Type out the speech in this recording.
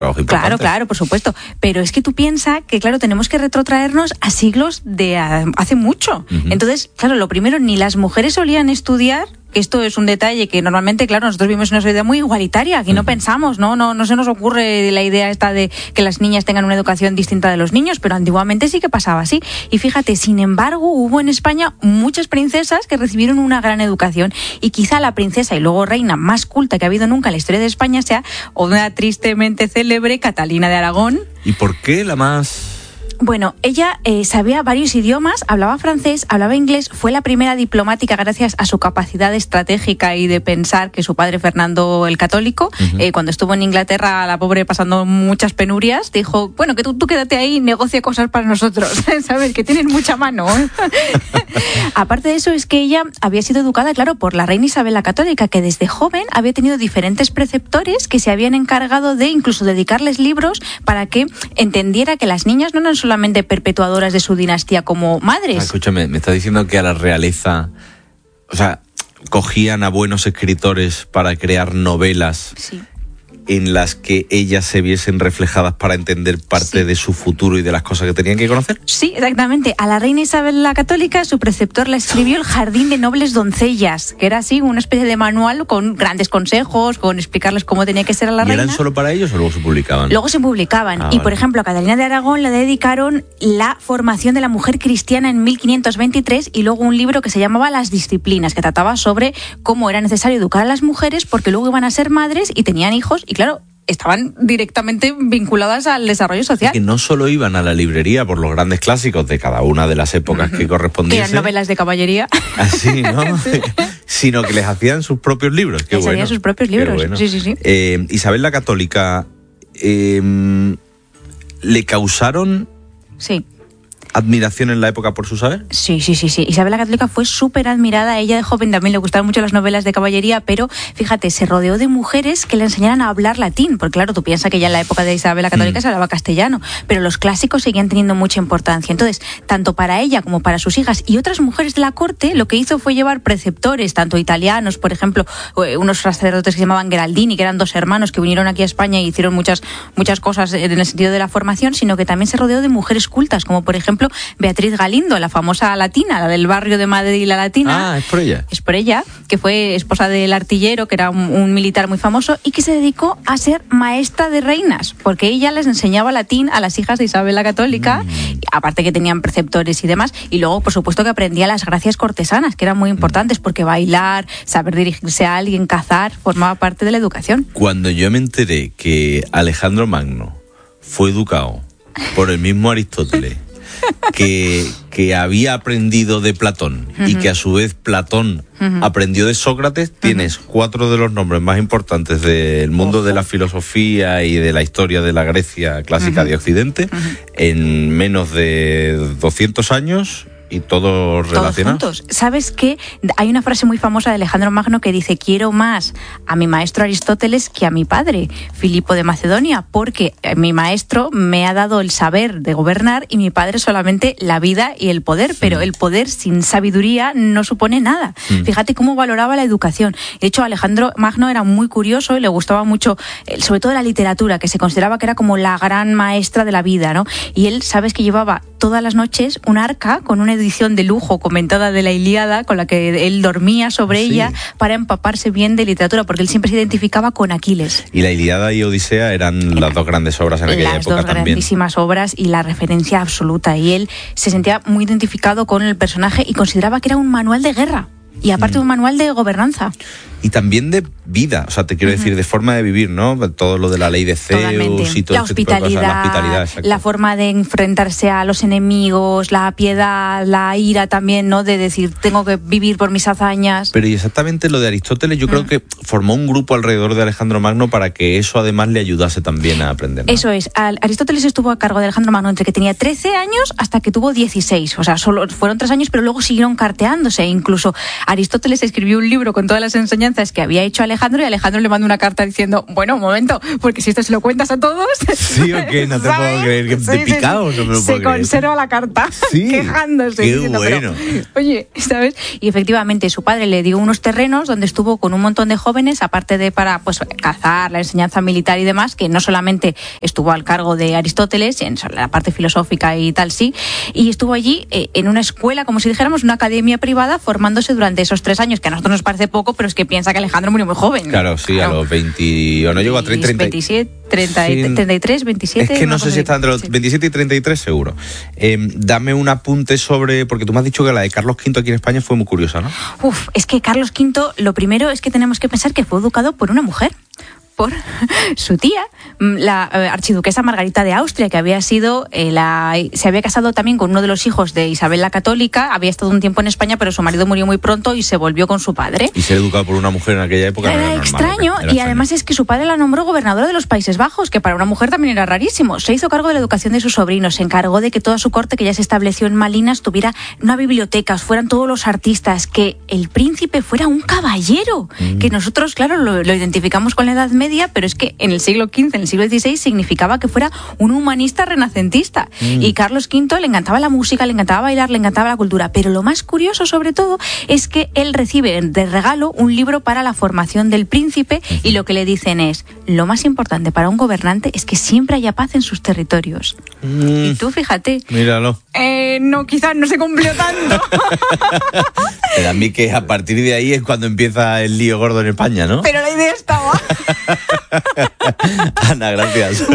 Claro, por supuesto. Pero es que tú piensas que, claro, tenemos que retrotraernos a siglos de hace mucho. Uh-huh. Entonces, claro, lo primero, ni las mujeres solían estudiar. Esto es un detalle que normalmente, claro, nosotros vivimos una sociedad muy igualitaria, aquí no pensamos, no se nos ocurre la idea esta de que las niñas tengan una educación distinta de los niños, pero antiguamente sí que pasaba así. Y fíjate, sin embargo, hubo en España muchas princesas que recibieron una gran educación, y quizá la princesa y luego reina más culta que ha habido nunca en la historia de España sea una tristemente célebre Catalina de Aragón. ¿Y por qué la más...? Bueno, ella sabía varios idiomas, hablaba francés, hablaba inglés, fue la primera diplomática gracias a su capacidad estratégica y de pensar que su padre Fernando el Católico, uh-huh. Cuando estuvo en Inglaterra, la pobre pasando muchas penurias, dijo, bueno, que tú quédate ahí y negocia cosas para nosotros, ¿sabes? Que tienes mucha mano. Aparte de eso, es que ella había sido educada, claro, por la reina Isabel la Católica, que desde joven había tenido diferentes preceptores que se habían encargado de incluso dedicarles libros para que entendiera que las niñas no eran solamente perpetuadoras de su dinastía como madres. Escúchame, me estás diciendo que a la realeza, o sea, cogían a buenos escritores para crear novelas. Sí. En las que ellas se viesen reflejadas para entender parte de su futuro y de las cosas que tenían que conocer. Sí, exactamente. A la reina Isabel la Católica, su preceptor la escribió El Jardín de Nobles Doncellas, que era así, una especie de manual con grandes consejos, con explicarles cómo tenía que ser a la reina. ¿Y eran solo para ellos o luego se publicaban? Luego se publicaban. Y, vale. Por ejemplo, a Catalina de Aragón le dedicaron la formación de la mujer cristiana en 1523 y luego un libro que se llamaba Las Disciplinas, que trataba sobre cómo era necesario educar a las mujeres porque luego iban a ser madres y tenían hijos y, claro, estaban directamente vinculadas al desarrollo social. Que no solo iban a la librería por los grandes clásicos de cada una de las épocas que correspondiesen. Que eran novelas de caballería. Así, ¿no? Sí. Sino que les hacían sus propios libros. Qué bueno. Hacían sus propios libros, bueno. Sí. Isabel la Católica, ¿le causaron... Sí. ¿Admiración en la época por su saber? Sí. Isabel la Católica fue súper admirada. A ella de joven también le gustaban mucho las novelas de caballería, pero fíjate, se rodeó de mujeres que le enseñaran a hablar latín, porque claro, tú piensas que ya en la época de Isabel la Católica se hablaba castellano, pero los clásicos seguían teniendo mucha importancia. Entonces, tanto para ella como para sus hijas y otras mujeres de la corte, lo que hizo fue llevar preceptores, tanto italianos, por ejemplo, unos sacerdotes que se llamaban Geraldini, que eran dos hermanos que vinieron aquí a España y hicieron muchas cosas en el sentido de la formación, sino que también se rodeó de mujeres cultas, como por ejemplo Beatriz Galindo, la famosa latina, la del barrio de Madrid, la latina. Ah, es por ella. Es por ella, que fue esposa del artillero, que era un militar muy famoso y que se dedicó a ser maestra de reinas, porque ella les enseñaba latín a las hijas de Isabel la Católica, aparte que tenían preceptores y demás, y luego, por supuesto, que aprendía las gracias cortesanas, que eran muy importantes, porque bailar, saber dirigirse a alguien, cazar, formaba parte de la educación. Cuando yo me enteré que Alejandro Magno fue educado por el mismo Aristóteles, que había aprendido de Platón y que a su vez Platón aprendió de Sócrates, tienes 4 de los nombres más importantes del mundo de la filosofía y de la historia de la Grecia clásica de Occidente en menos de 200 años. Y todos relacionados. Juntos. ¿Sabes qué? Hay una frase muy famosa de Alejandro Magno que dice: quiero más a mi maestro Aristóteles que a mi padre, Filipo de Macedonia, porque mi maestro me ha dado el saber de gobernar y mi padre solamente la vida y el poder, pero el poder sin sabiduría no supone nada. Fíjate cómo valoraba la educación. De hecho, Alejandro Magno era muy curioso y le gustaba mucho, sobre todo la literatura, que se consideraba que era como la gran maestra de la vida, ¿no? Y él, sabes que llevaba todas las noches un arca con una edición de lujo comentada de la Ilíada, con la que él dormía sobre ella para empaparse bien de literatura, porque él siempre se identificaba con Aquiles. Y la Ilíada y Odisea eran las dos grandes obras en aquella época también. Las dos grandísimas obras y la referencia absoluta. Y él se sentía muy identificado con el personaje y consideraba que era un manual de guerra. Y aparte un manual de gobernanza. Y también de vida, o sea, te quiero decir, de forma de vivir, ¿no? Todo lo de la ley de Zeus. Totalmente. Y todo la hospitalidad, la hospitalidad, la forma de enfrentarse a los enemigos, la piedad, la ira también, ¿no? De decir, tengo que vivir por mis hazañas. Pero y exactamente lo de Aristóteles, yo creo que formó un grupo alrededor de Alejandro Magno para que eso además le ayudase también a aprender, ¿no? Eso es. Aristóteles estuvo a cargo de Alejandro Magno entre que tenía 13 años hasta que tuvo 16. O sea, solo fueron 3 años, pero luego siguieron carteándose. Incluso Aristóteles escribió un libro con todas las enseñanzas enseñanzas que había hecho Alejandro, y Alejandro le manda una carta diciendo, bueno, un momento, porque si esto se lo cuentas a todos... Sí, o qué, no te puedo creer, que de picado no me lo puedo se creer. Conserva la carta, sí, quejándose. Qué diciendo, bueno. Pero, oye, ¿sabes? Y efectivamente su padre le dio unos terrenos donde estuvo con un montón de jóvenes, aparte de para pues cazar, la enseñanza militar y demás, que no solamente estuvo al cargo de Aristóteles, en la parte filosófica y tal, sí, y estuvo allí en una escuela, como si dijéramos, una academia privada, formándose durante esos 3 años, que a nosotros nos parece poco, pero es que piensa que Alejandro murió muy joven. Claro, sí, claro. A los 20, o no llegó a 30, 27, 30, sí, 33, 27... Es que no sé si está entre los 27 y 33 seguro. Dame un apunte sobre, porque tú me has dicho que la de Carlos V aquí en España fue muy curiosa, ¿no? Es que Carlos V, lo primero es que tenemos que pensar que fue educado por una mujer, por su tía, la archiduquesa Margarita de Austria, que había sido se había casado también con uno de los hijos de Isabel la Católica, había estado un tiempo en España, pero su marido murió muy pronto y se volvió con su padre. Y ser educado por una mujer en aquella época era extraño, y además es que su padre la nombró gobernadora de los Países Bajos, que para una mujer también era rarísimo. Se hizo cargo de la educación de sus sobrinos, se encargó de que toda su corte, que ya se estableció en Malinas, tuviera una biblioteca, fueran todos los artistas, que el príncipe fuera un caballero, que nosotros, claro, lo identificamos con la Edad Media, pero es que en el siglo XV, en el siglo XVI, significaba que fuera un humanista renacentista. Y Carlos V le encantaba la música, le encantaba bailar, le encantaba la cultura. Pero lo más curioso, sobre todo, es que él recibe de regalo un libro para la formación del príncipe, y lo que le dicen es, lo más importante para un gobernante es que siempre haya paz en sus territorios. Y tú, fíjate. Míralo. No, quizás no se cumplió tanto. Pero a mí que a partir de ahí es cuando empieza el lío gordo en España, ¿no? Pero la idea estaba. Ana, gracias.